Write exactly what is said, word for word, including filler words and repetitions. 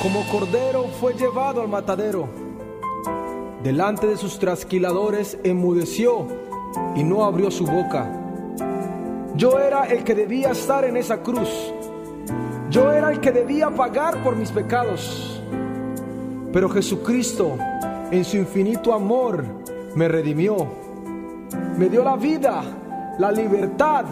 Como cordero fue llevado al matadero. Delante de sus trasquiladores enmudeció y no abrió su boca. Yo era el que debía estar en esa cruz. Yo era el que debía pagar por mis pecados. Pero Jesucristo, en su infinito amor, me redimió. Me dio la vida, la libertad